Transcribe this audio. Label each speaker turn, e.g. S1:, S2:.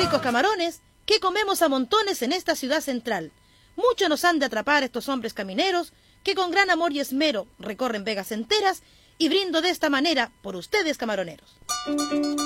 S1: ricos camarones que comemos a montones en esta ciudad central. Mucho nos han de atrapar estos hombres camineros que con gran amor y esmero recorren vegas enteras y brindo de esta manera por ustedes, camaroneros.